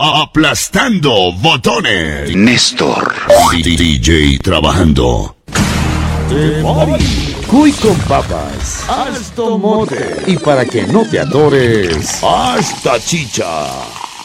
Aplastando botones. Néstor. DJ trabajando. Cuy con papas, haz tomote. Y para que no te adores, hasta chicha.